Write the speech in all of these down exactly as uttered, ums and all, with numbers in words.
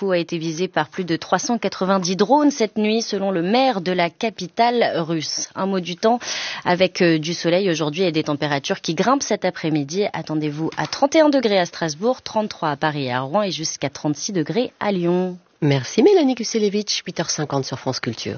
Moscou a été visé par plus de trois cent quatre-vingt-dix drones cette nuit, selon le maire de la capitale russe. Un mot du temps avec du soleil aujourd'hui et des températures qui grimpent cet après-midi. Attendez-vous à trente et un degrés à Strasbourg, trente-trois à Paris et à Rouen et jusqu'à trente-six degrés à Lyon. Merci Mélanie Kuselevitch, huit heures cinquante sur France Culture.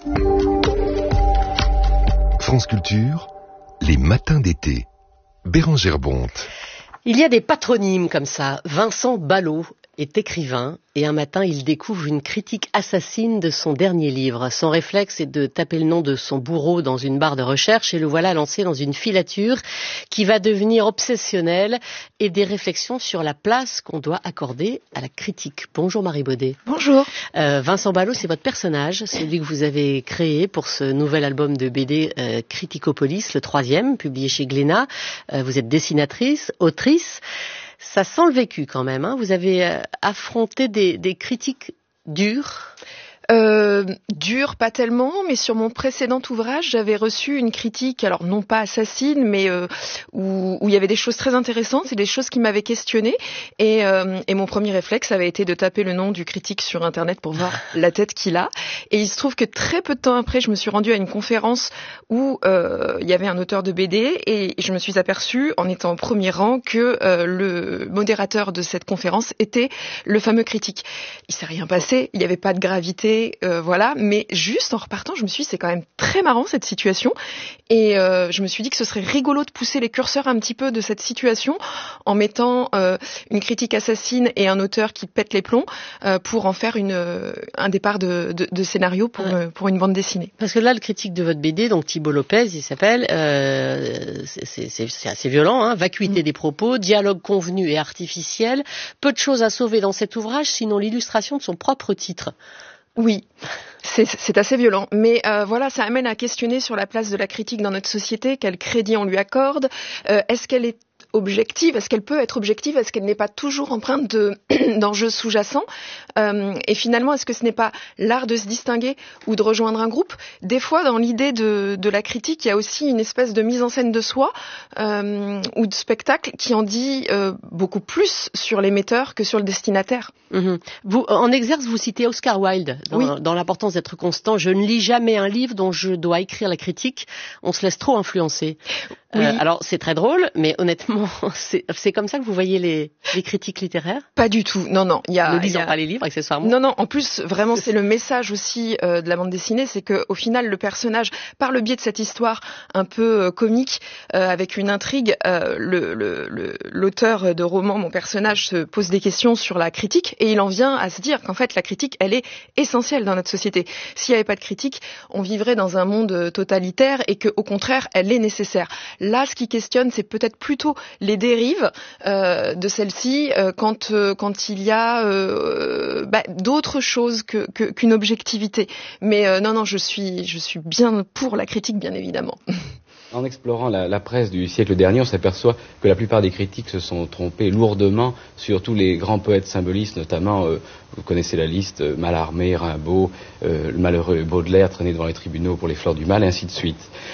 France Culture, les matins d'été. Bérangère Bonte. Il y a des patronymes comme ça. Vincent Ballot est écrivain et un matin il découvre une critique assassine de son dernier livre. Son réflexe est de taper le nom de son bourreau dans une barre de recherche et le voilà lancé dans une filature qui va devenir obsessionnelle et des réflexions sur la place qu'on doit accorder à la critique. Bonjour Marie Baudet. Bonjour. Euh, Vincent Ballot, c'est votre personnage, celui que vous avez créé pour ce nouvel album de B D euh, Criticopolis, le troisième, publié chez Glénat. Euh, vous êtes dessinatrice, autrice. Ça sent le vécu quand même, hein. Vous avez euh, affronté des, des critiques dures. Euh, dur, pas tellement, mais sur mon précédent ouvrage, j'avais reçu une critique, alors non pas assassine, mais euh, où, où il y avait des choses très intéressantes et des choses qui m'avaient questionnée. Et, euh, et mon premier réflexe avait été de taper le nom du critique sur Internet pour voir la tête qu'il a. Et il se trouve que très peu de temps après, je me suis rendue à une conférence où euh, il y avait un auteur de B D et je me suis aperçue, en étant au premier rang, que euh, le modérateur de cette conférence était le fameux critique. Il s'est rien passé, il n'y avait pas de gravité. Euh, voilà, mais juste en repartant, je me suis dit c'est quand même très marrant cette situation et euh, je me suis dit que ce serait rigolo de pousser les curseurs un petit peu de cette situation en mettant euh, une critique assassine et un auteur qui pète les plombs euh, pour en faire une, euh, un départ de, de, de scénario pour, ouais. euh, pour une bande dessinée. Parce que là, le critique de votre B D, donc Thibault Lopez, il s'appelle, euh, c'est, c'est, c'est, c'est assez violent, hein, vacuité mmh. des propos, dialogue convenu et artificiel, peu de choses à sauver dans cet ouvrage, sinon l'illustration de son propre titre. Oui, c'est, c'est assez violent. Mais euh, voilà, ça amène à questionner sur la place de la critique dans notre société, quel crédit on lui accorde, euh, est-ce qu'elle est objective, est-ce qu'elle peut être objective, est-ce qu'elle n'est pas toujours empreinte de, d'enjeux sous-jacents euh, et finalement, est-ce que ce n'est pas l'art de se distinguer ou de rejoindre un groupe? Des fois, dans l'idée de, de la critique, il y a aussi une espèce de mise en scène de soi euh, ou de spectacle qui en dit euh, beaucoup plus sur l'émetteur que sur le destinataire. Mmh. Vous, en exerce, vous citez Oscar Wilde dans, oui. dans l'importance d'être constant. Je ne lis jamais un livre dont je dois écrire la critique. On se laisse trop influencer. Oui. Euh, alors, c'est très drôle, mais honnêtement, c'est, c'est comme ça que vous voyez les, les critiques littéraires? Pas du tout. Non, non. Il y a, ne lisant y a... pas les livres, accessoirement. Non, non. En plus, vraiment, c'est le message aussi euh, de la bande dessinée, c'est que au final, le personnage, par le biais de cette histoire un peu euh, comique, euh, avec une intrigue, euh, le, le, le, l'auteur de roman, mon personnage, se pose des questions sur la critique et il en vient à se dire qu'en fait, la critique, elle est essentielle dans notre société. S'il n'y avait pas de critique, on vivrait dans un monde totalitaire et que, au contraire, elle est nécessaire. Là, ce qui questionne, c'est peut-être plutôt les dérives euh, de celle-ci euh, quand euh, quand il y a euh, bah, d'autres choses que, que, qu'une objectivité. Mais euh, non, non, je suis je suis bien pour la critique, bien évidemment. En explorant la, la presse du siècle dernier, on s'aperçoit que la plupart des critiques se sont trompés lourdement sur tous les grands poètes symbolistes, notamment, euh, vous connaissez la liste, euh, Mallarmé, Rimbaud, euh, le malheureux Baudelaire traîné devant les tribunaux pour les fleurs du mal, et ainsi de suite.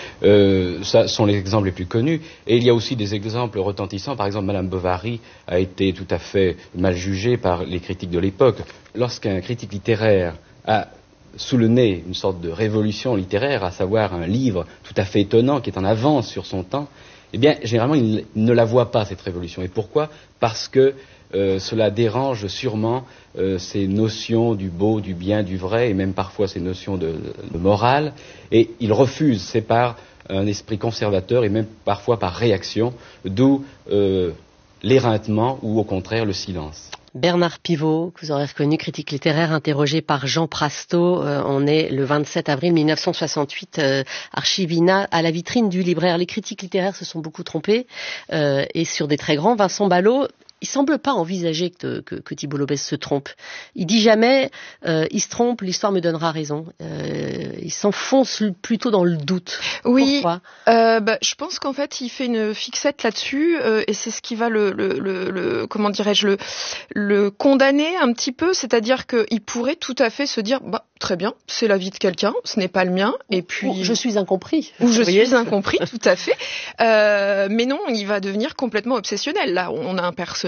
Euh, ça sont les exemples les plus connus. Et il y a aussi des exemples retentissants. Par exemple, Madame Bovary a été tout à fait mal jugée par les critiques de l'époque. Lorsqu'un critique littéraire a sous le nez une sorte de révolution littéraire, à savoir un livre tout à fait étonnant qui est en avance sur son temps, eh bien, généralement, il ne la voit pas, cette révolution. Et pourquoi ? Parce que euh, cela dérange sûrement euh, ces notions du beau, du bien, du vrai, et même parfois ces notions de, de morale, et il refuse, c'est par un esprit conservateur, et même parfois par réaction, d'où euh, l'éreintement, ou au contraire le silence. Bernard Pivot, que vous aurez reconnu, critique littéraire, interrogé par Jean Prasto. Euh, on est le vingt-sept avril mille neuf cent soixante-huit, euh, Archivina, à la vitrine du libraire. Les critiques littéraires se sont beaucoup trompés, euh, et sur des très grands. Vincent Ballot, il semble pas envisager que, que, que Thibault Lopez se trompe. Il dit jamais euh, il se trompe, l'histoire me donnera raison. Euh, il s'enfonce plutôt dans le doute. Oui, Pourquoi euh, bah, je pense qu'en fait il fait une fixette là-dessus euh, et c'est ce qui va le, le, le, le comment dirais-je le, le condamner un petit peu, c'est-à-dire qu'il pourrait tout à fait se dire bah très bien, c'est la vie de quelqu'un, ce n'est pas le mien, et puis ou je suis incompris. Ou je suis incompris, tout à fait. Euh, mais non, il va devenir complètement obsessionnel. Là, on a un personnage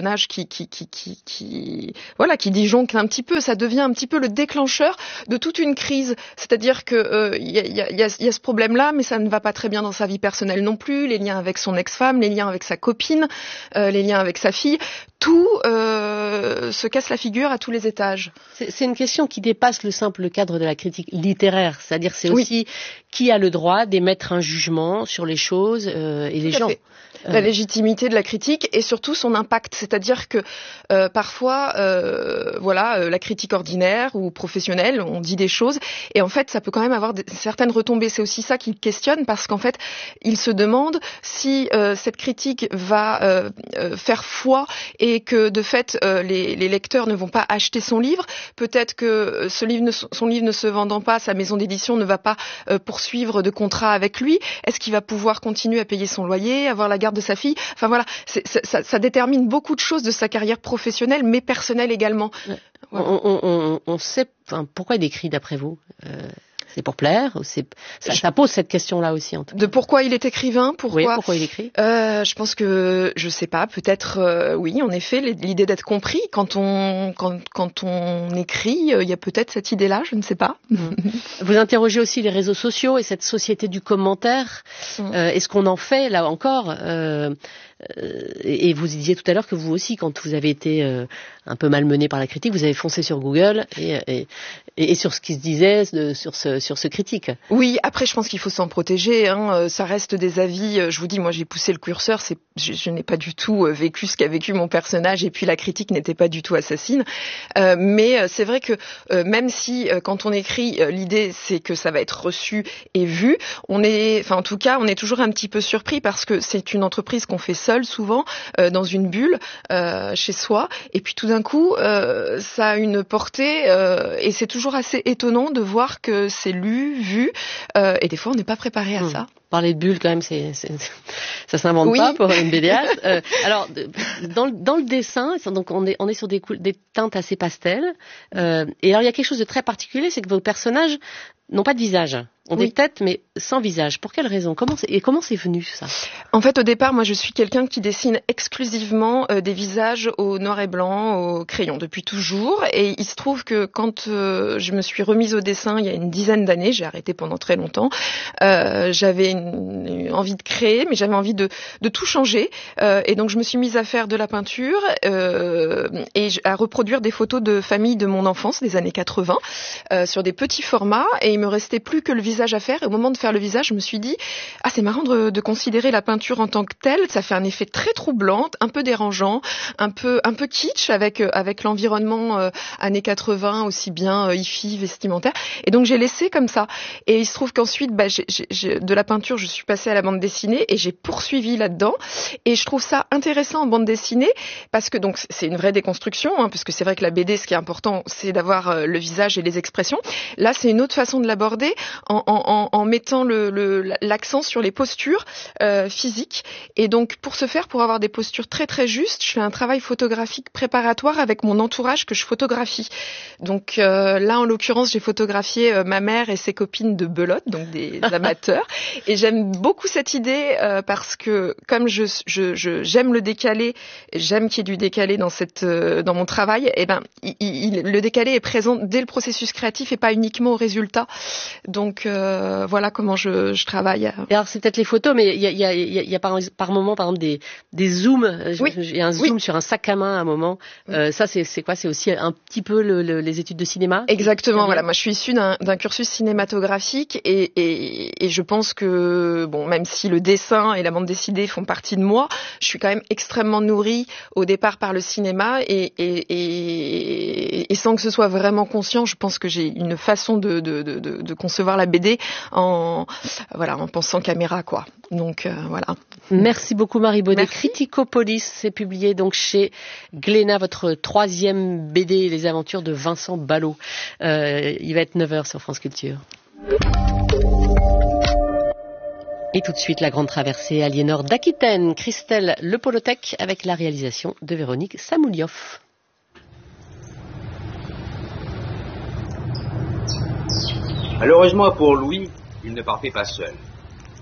personnage qui, qui, qui, qui, qui, voilà, qui disjoncte un petit peu. Ça devient un petit peu le déclencheur de toute une crise. C'est-à-dire que euh, y a, y a, y a, y a ce problème-là, mais ça ne va pas très bien dans sa vie personnelle non plus. Les liens avec son ex-femme, les liens avec sa copine, euh, les liens avec sa fille. Tout euh, se casse la figure à tous les étages. C'est, c'est une question qui dépasse le simple cadre de la critique littéraire. C'est-à-dire, c'est oui. aussi qui a le droit d'émettre un jugement sur les choses euh, et les gens. La légitimité de la critique et surtout son impact, c'est-à-dire que euh, parfois, euh, voilà, euh, la critique ordinaire ou professionnelle, on dit des choses et en fait, ça peut quand même avoir des, certaines retombées. C'est aussi ça qu'il questionne parce qu'en fait, il se demande si euh, cette critique va euh, euh, faire foi et que de fait, euh, les, les lecteurs ne vont pas acheter son livre. Peut-être que ce livre, ne, son livre ne se vendant pas, sa maison d'édition ne va pas euh, poursuivre de contrat avec lui. Est-ce qu'il va pouvoir continuer à payer son loyer, avoir la garde de sa fille? Enfin voilà, c'est, ça, ça détermine beaucoup de choses de sa carrière professionnelle, mais personnelle également. Voilà. On, on, on, on sait enfin, pourquoi il écrit d'après vous euh... C'est pour plaire ou c'est... Ça, ça pose cette question-là aussi. En tout cas. De pourquoi il est écrivain, pourquoi, oui, pourquoi il écrit euh, Je pense que, je sais pas, peut-être, euh, oui, en effet, l'idée d'être compris. Quand on, quand, quand on écrit, il y a peut-être cette idée-là, je ne sais pas. Mmh. Vous interrogez aussi les réseaux sociaux et cette société du commentaire. Mmh. Euh, est-ce qu'on en fait, là encore euh, et vous disiez tout à l'heure que vous aussi, quand vous avez été euh, un peu malmené par la critique, vous avez foncé sur Google et, et, et sur ce qui se disait de, sur, ce, sur ce critique. Oui, après je pense qu'il faut s'en protéger. Hein. Ça reste des avis. Je vous dis, moi j'ai poussé le curseur. C'est, je, je n'ai pas du tout vécu ce qu'a vécu mon personnage et puis la critique n'était pas du tout assassine. Euh, mais c'est vrai que euh, même si euh, quand on écrit, euh, l'idée c'est que ça va être reçu et vu, on est, enfin en tout cas, on est toujours un petit peu surpris parce que c'est une entreprise qu'on fait seul souvent euh, dans une bulle euh, chez soi et puis tout d'un coup euh, ça a une portée euh, et c'est toujours assez étonnant de voir que c'est lu, vu euh, et des fois on n'est pas préparé à mmh. ça. Parler de bulle quand même, c'est, c'est ça s'invente oui. pas pour une BDaste. Euh, alors dans, dans le dessin, donc on est on est sur des, des teintes assez pastel. Euh, et alors il y a quelque chose de très particulier, c'est que vos personnages n'ont pas de visage. On oui. des têtes, mais sans visage. Pour quelle raison? Comment c'est, et comment c'est venu, ça? En fait, au départ, moi, je suis quelqu'un qui dessine exclusivement euh, des visages au noir et blanc, au crayon, depuis toujours. Et il se trouve que quand euh, je me suis remise au dessin il y a une dizaine d'années, j'ai arrêté pendant très longtemps, euh, j'avais une, une envie de créer, mais j'avais envie de, de tout changer. Euh, et donc, je me suis mise à faire de la peinture euh, et à reproduire des photos de famille de mon enfance, des années quatre-vingts, euh, sur des petits formats. Et il me restait plus que le visage à faire et au moment de faire le visage je me suis dit ah c'est marrant de, de considérer la peinture en tant que telle, ça fait un effet très troublant, un peu dérangeant, un peu un peu kitsch avec avec l'environnement euh, années quatre-vingts aussi bien euh, hi-fi, vestimentaire et donc j'ai laissé comme ça et il se trouve qu'ensuite bah, j'ai, j'ai, de la peinture je suis passée à la bande dessinée et j'ai poursuivi là-dedans et je trouve ça intéressant en bande dessinée parce que donc c'est une vraie déconstruction hein, parce que c'est vrai que la B D ce qui est important c'est d'avoir euh, le visage et les expressions. Là c'est une autre façon de l'aborder en En, en, en mettant le, le, l'accent sur les postures euh, physiques. Et donc, pour ce faire, pour avoir des postures très très justes, je fais un travail photographique préparatoire avec mon entourage que je photographie. Donc euh, là, en l'occurrence, j'ai photographié euh, ma mère et ses copines de belote, donc des amateurs. Et j'aime beaucoup cette idée euh, parce que comme je, je, je, j'aime le décalé, j'aime qu'il y ait du décalé dans, cette, euh, dans mon travail, et ben, il, il, le décalé est présent dès le processus créatif et pas uniquement au résultat. Donc, euh, Euh, voilà comment je, je travaille. Et alors c'est peut-être les photos, mais il y a, y a, y a par, par moment, par exemple, des, des zooms. Oui. Il y a un zoom oui. sur un sac à main à un moment. Oui. Euh, ça, c'est, c'est quoi? C'est aussi un petit peu le, le, les études de cinéma? Exactement. Voilà. Moi, je suis issue d'un, d'un cursus cinématographique et, et, et je pense que, bon, même si le dessin et la bande dessinée font partie de moi, je suis quand même extrêmement nourrie au départ par le cinéma et, et, et, et sans que ce soit vraiment conscient, je pense que j'ai une façon de, de, de, de, de concevoir la B D en voilà en pensant caméra quoi. Donc euh, voilà. Merci beaucoup Marie Baudet. Criticopolis, c'est publié donc chez Glénat, votre troisième B D, les aventures de Vincent Ballot. Euh, il va être neuf heures sur France Culture. Et tout de suite la grande traversée Aliénor d'Aquitaine, Christelle Le Polotec avec la réalisation de Véronique Samoulioff. Malheureusement pour Louis, il ne partait pas seul.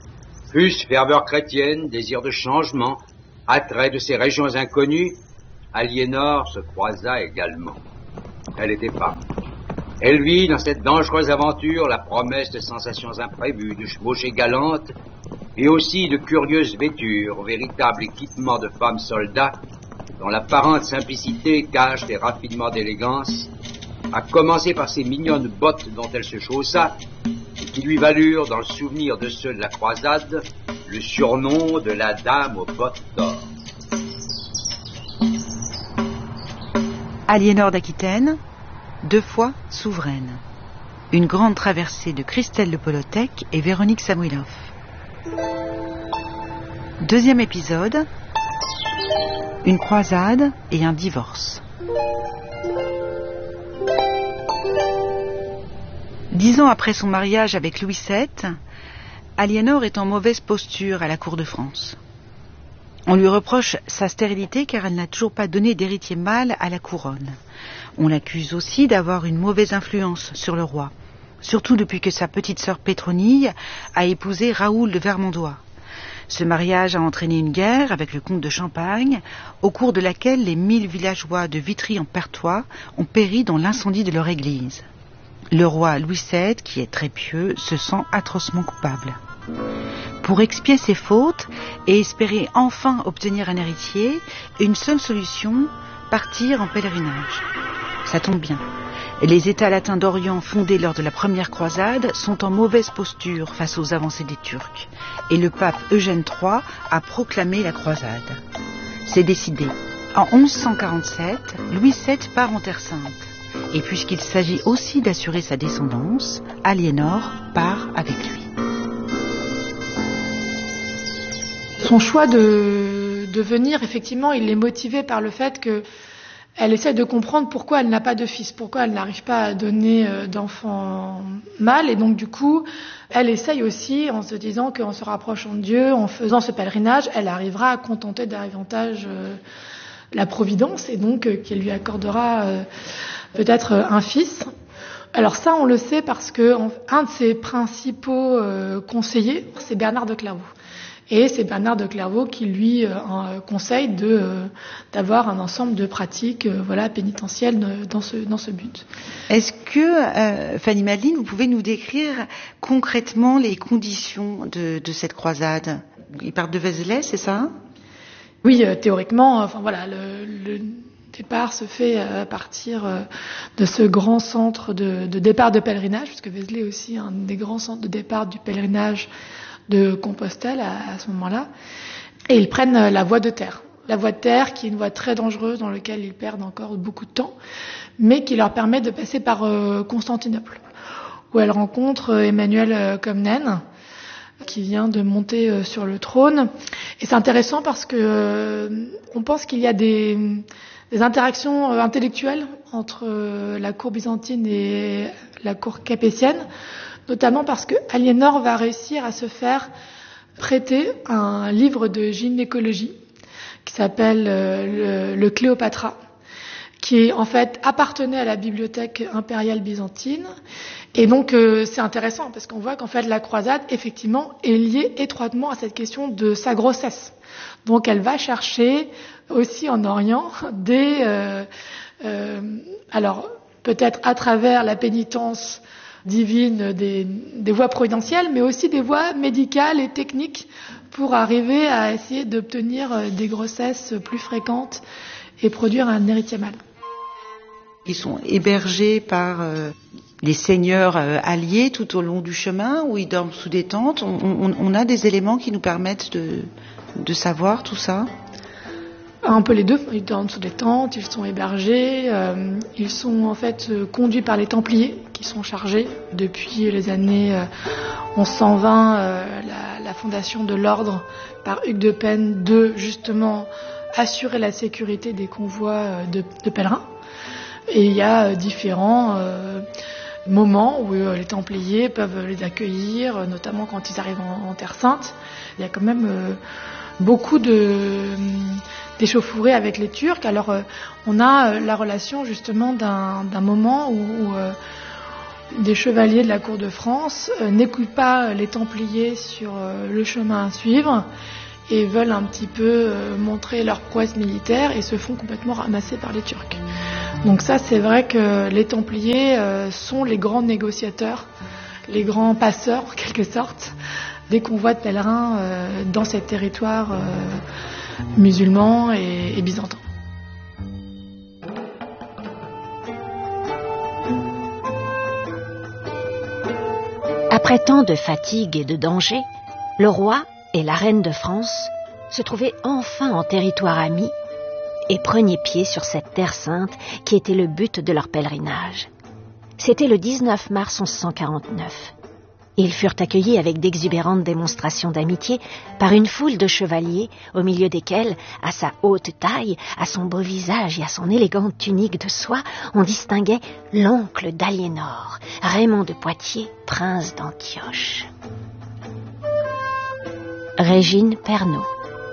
Plus ferveur chrétienne, désir de changement, attrait de ces régions inconnues, Aliénor se croisa également. Elle était femme. Elle vit dans cette dangereuse aventure la promesse de sensations imprévues, de chevauchées galantes et aussi de curieuses vêtures, véritable équipement de femmes soldats dont l'apparente simplicité cache des raffinements d'élégance, à commencer par ces mignonnes bottes dont elle se chaussa et qui lui valurent, dans le souvenir de ceux de la croisade, le surnom de la dame aux bottes d'or. Aliénor d'Aquitaine, deux fois souveraine. Une grande traversée de Christelle Le Polotec et Véronique Samuilov. Deuxième épisode, une croisade et un divorce. Dix ans après son mariage avec Louis sept, Aliénor est en mauvaise posture à la cour de France. On lui reproche sa stérilité car elle n'a toujours pas donné d'héritier mâle à la couronne. On l'accuse aussi d'avoir une mauvaise influence sur le roi, surtout depuis que sa petite sœur Pétronille a épousé Raoul de Vermandois. Ce mariage a entraîné une guerre avec le comte de Champagne, au cours de laquelle les mille villageois de Vitry-en-Perthois ont péri dans l'incendie de leur église. Le roi Louis sept, qui est très pieux, se sent atrocement coupable. Pour expier ses fautes et espérer enfin obtenir un héritier, une seule solution, partir en pèlerinage. Ça tombe bien. Les États latins d'Orient fondés lors de la première croisade sont en mauvaise posture face aux avancées des Turcs. Et le pape Eugène trois a proclamé la croisade. C'est décidé. En onze cent quarante-sept, Louis sept part en Terre Sainte. Et puisqu'il s'agit aussi d'assurer sa descendance, Aliénor part avec lui. Son choix de, de venir, effectivement, il est motivé par le fait que elle essaie de comprendre pourquoi elle n'a pas de fils, pourquoi elle n'arrive pas à donner d'enfants mâles. Et donc, du coup, elle essaye aussi, en se disant qu'en se rapprochant de Dieu, en faisant ce pèlerinage, elle arrivera à contenter davantage euh, la providence et donc euh, qu'elle lui accordera euh, peut-être un fils. Alors ça, on le sait parce que un de ses principaux euh, conseillers, c'est Bernard de Clairvaux. Et c'est Bernard de Clairvaux qui lui euh, conseille de, euh, d'avoir un ensemble de pratiques euh, voilà, pénitentielles dans ce, dans ce but. Est-ce que, euh, Fanny Madeline, vous pouvez nous décrire concrètement les conditions de, de cette croisade ? Ils partent de Vézelay, c'est ça ? Oui, euh, théoriquement, enfin voilà, le, le départ se fait à partir de ce grand centre de, de départ de pèlerinage, puisque Vézelay est aussi un des grands centres de départ du pèlerinage de Compostelle à, à ce moment-là, et ils prennent la voie de terre. La voie de terre qui est une voie très dangereuse dans laquelle ils perdent encore beaucoup de temps, mais qui leur permet de passer par euh, Constantinople, où elle rencontre euh, Emmanuel euh, Comnène, qui vient de monter euh, sur le trône. Et c'est intéressant parce que euh, on pense qu'il y a des, des interactions euh, intellectuelles entre euh, la cour byzantine et la cour capétienne, notamment parce que Aliénor va réussir à se faire prêter un livre de gynécologie qui s'appelle euh, le, le Cléopatra, qui en fait appartenait à la bibliothèque impériale byzantine. Et donc euh, c'est intéressant parce qu'on voit qu'en fait la croisade effectivement est liée étroitement à cette question de sa grossesse. Donc elle va chercher aussi en Orient des euh, euh, alors peut-être à travers la pénitence divine des, des voies providentielles, mais aussi des voies médicales et techniques pour arriver à essayer d'obtenir des grossesses plus fréquentes et produire un héritier mâle. Ils sont hébergés par euh, les seigneurs euh, alliés tout au long du chemin, ou ils dorment sous des tentes. On, on, on a des éléments qui nous permettent de, de savoir tout ça ? Un peu les deux. Ils dorment sous des tentes, ils sont hébergés, euh, ils sont en fait euh, conduits par les Templiers qui sont chargés depuis les années euh, onze cent vingt, euh, la, la fondation de l'ordre par Hugues de Penne, de justement assurer la sécurité des convois euh, de, de pèlerins. Et il y a euh, différents euh, moments où euh, les Templiers peuvent les accueillir, euh, notamment quand ils arrivent en, en Terre Sainte. Il y a quand même euh, beaucoup de euh, d'échauffourées avec les Turcs. Alors euh, on a euh, la relation justement d'un, d'un moment où, où euh, des chevaliers de la cour de France euh, n'écoutent pas les Templiers sur euh, le chemin à suivre et veulent un petit peu euh, montrer leur prouesse militaire et se font complètement ramasser par les Turcs. Donc ça, c'est vrai que les Templiers euh, sont les grands négociateurs, les grands passeurs en quelque sorte, des convois de pèlerins euh, dans ces territoires euh, musulmans et, et byzantins. Après tant de fatigue et de danger, le roi et la reine de France se trouvaient enfin en territoire ami et prenaient pied sur cette terre sainte qui était le but de leur pèlerinage. C'était le dix-neuf mars mille cent quarante-neuf. Ils furent accueillis avec d'exubérantes démonstrations d'amitié par une foule de chevaliers, au milieu desquels, à sa haute taille, à son beau visage et à son élégante tunique de soie, on distinguait l'oncle d'Aliénor, Raymond de Poitiers, prince d'Antioche. Régine Pernaut.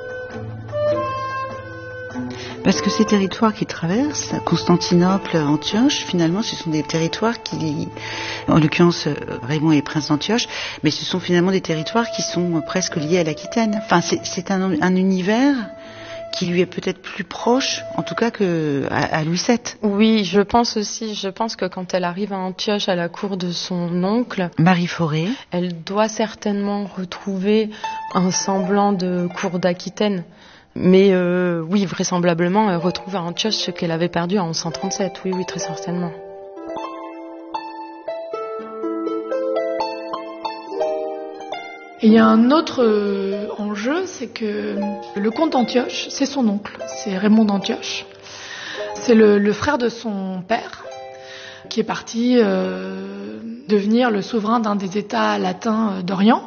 Parce que ces territoires qu'ils traversent, Constantinople, Antioche, finalement, ce sont des territoires qui, en l'occurrence, Raymond est prince d'Antioche, mais ce sont finalement des territoires qui sont presque liés à l'Aquitaine. Enfin, c'est, c'est un, un univers qui lui est peut-être plus proche, en tout cas, que à, à Louis sept. Oui, je pense aussi. Je pense que quand elle arrive à Antioche, à la cour de son oncle, Marie Forêt, elle doit certainement retrouver un semblant de cour d'Aquitaine. Mais euh, oui, vraisemblablement, elle retrouve à Antioche ce qu'elle avait perdu en mille cent trente-sept. Oui, oui, très certainement. Et il y a un autre euh, enjeu, c'est que le comte d'Antioche, c'est son oncle, c'est Raymond d'Antioche. C'est le, le frère de son père, qui est parti euh, devenir le souverain d'un des États latins euh, d'Orient.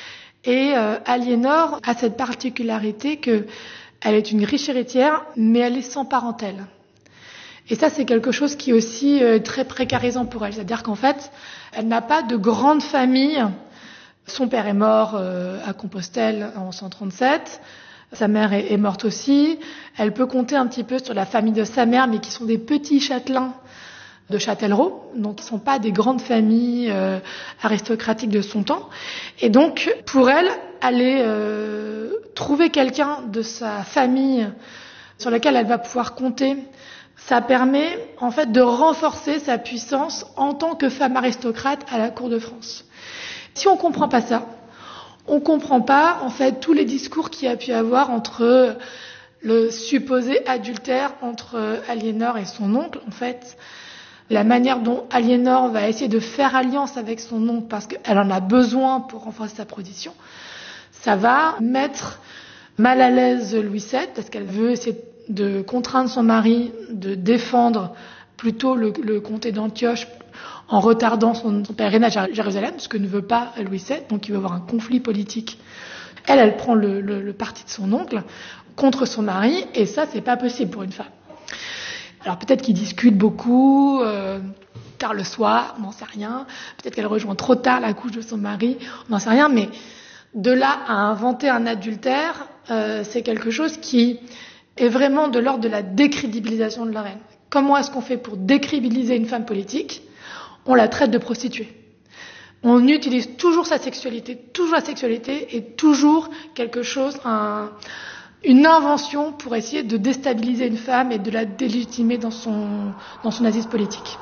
Et euh, Aliénor a cette particularité que elle est une riche héritière, mais elle est sans parentèle. Et ça, c'est quelque chose qui est aussi euh, très précarisant pour elle. C'est-à-dire qu'en fait, elle n'a pas de grande famille. Son père est mort euh, à Compostelle en mille cent trente-sept. Sa mère est, est morte aussi. Elle peut compter un petit peu sur la famille de sa mère, mais qui sont des petits châtelains de Châtellerault, donc qui ne sont pas des grandes familles euh, aristocratiques de son temps. Et donc, pour elle, aller euh, trouver quelqu'un de sa famille sur lequel elle va pouvoir compter, ça permet en fait de renforcer sa puissance en tant que femme aristocrate à la cour de France. Si on ne comprend pas ça, on ne comprend pas en fait tous les discours qu'il y a pu avoir entre le supposé adultère entre Aliénor et son oncle, en fait. La manière dont Aliénor va essayer de faire alliance avec son oncle parce qu'elle en a besoin pour renforcer sa position, ça va mettre mal à l'aise Louis sept parce qu'elle veut essayer de contraindre son mari de défendre plutôt le, le comté d'Antioche en retardant son, son pèlerinage à Jérusalem, ce que ne veut pas Louis sept, donc il veut avoir un conflit politique. Elle, elle prend le, le, le parti de son oncle contre son mari, et ça, c'est pas possible pour une femme. Alors peut-être qu'ils discutent beaucoup, euh, tard le soir, on n'en sait rien. Peut-être qu'elle rejoint trop tard la couche de son mari, on n'en sait rien. Mais de là à inventer un adultère, euh, c'est quelque chose qui est vraiment de l'ordre de la décrédibilisation de la reine. Comment est-ce qu'on fait pour décrédibiliser une femme politique ? On la traite de prostituée. On utilise toujours sa sexualité, toujours la sexualité et toujours quelque chose, un... une invention pour essayer de déstabiliser une femme et de la délégitimer dans son, dans son assise politique.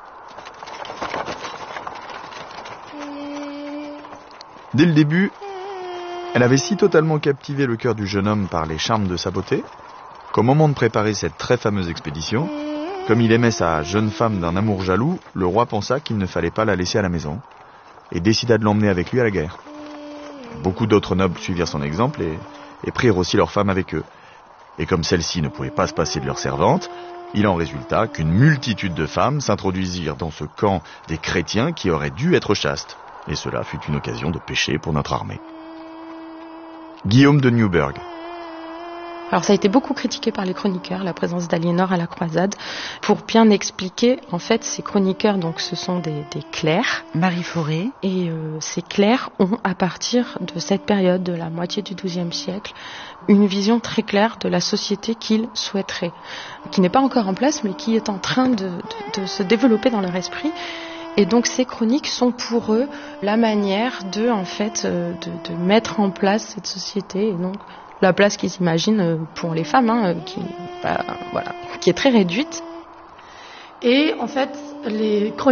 Dès le début, elle avait si totalement captivé le cœur du jeune homme par les charmes de sa beauté, qu'au moment de préparer cette très fameuse expédition, comme il aimait sa jeune femme d'un amour jaloux, le roi pensa qu'il ne fallait pas la laisser à la maison, et décida de l'emmener avec lui à la guerre. Beaucoup d'autres nobles suivirent son exemple et et prirent aussi leurs femmes avec eux. Et comme celles-ci ne pouvaient pas se passer de leurs servantes, il en résulta qu'une multitude de femmes s'introduisirent dans ce camp des chrétiens qui auraient dû être chastes. Et cela fut une occasion de pécher pour notre armée. Guillaume de Newburgh. Alors ça a été beaucoup critiqué par les chroniqueurs, la présence d'Aliénor à la croisade, pour bien expliquer, en fait, ces chroniqueurs, donc ce sont des, des clercs. Marie Forêt. Et euh, ces clercs ont, à partir de cette période, de la moitié du douzième siècle, une vision très claire de la société qu'ils souhaiteraient, qui n'est pas encore en place, mais qui est en train de, de, de se développer dans leur esprit. Et donc ces chroniques sont pour eux la manière de, en fait, de, de mettre en place cette société, et donc la place qu'ils imaginent pour les femmes, hein, qui, bah, voilà, qui est très réduite. Et en fait, les chroniques